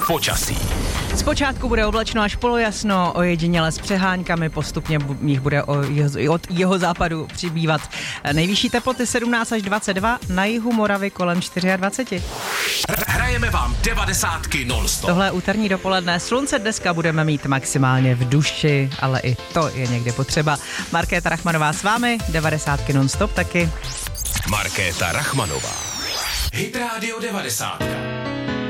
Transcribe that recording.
Počasí. Zpočátku bude oblačno až polojasno, ojediněle s přeháňkami, postupně jich bude od jeho západu přibývat. Nejvyšší teploty 17 až 22, na jihu Moravy kolem 24. Hrajeme vám 90 non-stop. Tohle je úterní dopoledne. Slunce dneska budeme mít maximálně v duši, ale i to je někde potřeba. Markéta Rachmanová s vámi, 90 non-stop taky. Markéta Rachmanová. Hit Radio 90.